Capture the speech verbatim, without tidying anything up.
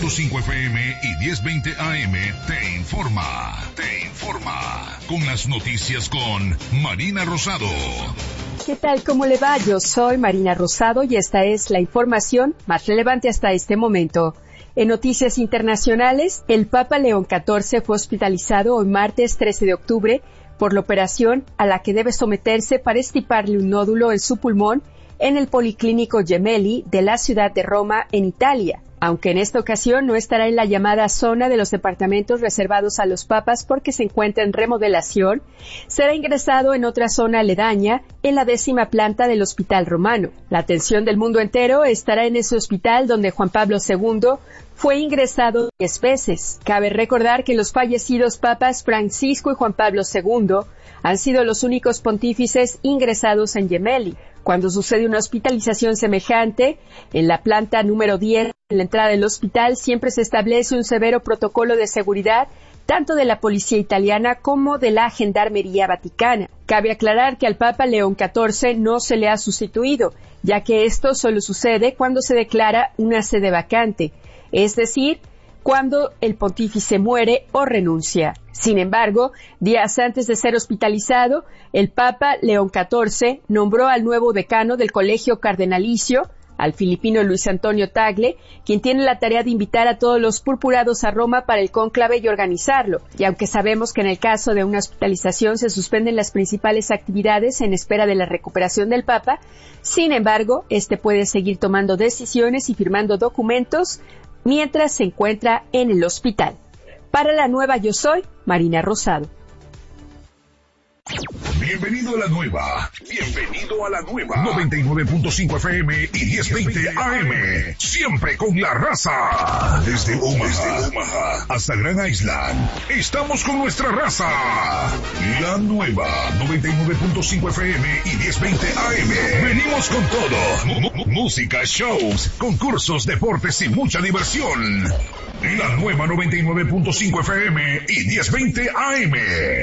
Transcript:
punto cinco F M y diez veinte A M te informa. Te informa. Con las noticias con Marina Rosado. ¿Qué tal? ¿Cómo le va? Yo soy Marina Rosado y esta es la información más relevante hasta este momento. En noticias internacionales, el Papa León catorce fue hospitalizado hoy martes trece de octubre por la operación a la que debe someterse para extirparle un nódulo en su pulmón en el Policlínico Gemelli de la ciudad de Roma, en Italia. Aunque en esta ocasión no estará en la llamada zona de los departamentos reservados a los papas porque se encuentra en remodelación, será ingresado en otra zona aledaña, en la décima planta del Hospital Romano. La atención del mundo entero estará en ese hospital donde Juan Pablo segundo fue ingresado diez veces. Cabe recordar que los fallecidos papas Francisco y Juan Pablo segundo han sido los únicos pontífices ingresados en Gemelli. Cuando sucede una hospitalización semejante, en la planta número diez, en la entrada del hospital, siempre se establece un severo protocolo de seguridad, tanto de la policía italiana como de la Gendarmería Vaticana. Cabe aclarar que al Papa León catorce no se le ha sustituido, ya que esto solo sucede cuando se declara una sede vacante, es decir, cuando el pontífice muere o renuncia. Sin embargo, días antes de ser hospitalizado, el Papa León catorce nombró al nuevo decano del Colegio Cardenalicio, al filipino Luis Antonio Tagle, quien tiene la tarea de invitar a todos los purpurados a Roma para el cónclave y organizarlo. Y aunque sabemos que en el caso de una hospitalización se suspenden las principales actividades en espera de la recuperación del Papa, sin embargo, este puede seguir tomando decisiones y firmando documentos mientras se encuentra en el hospital. Para la nueva Yo Soy, Marina Rosado. Bienvenido a la nueva. Bienvenido a la nueva. noventa y nueve punto cinco F M y diez veinte A M. Siempre con la raza. Desde Omaha, Desde Omaha hasta Grand Island. Estamos con nuestra raza. La nueva. noventa y nueve punto cinco F M y diez veinte A M. Venimos con todo. M- música, shows, concursos, deportes y mucha diversión. La nueva noventa y nueve punto cinco F M y diez veinte A M.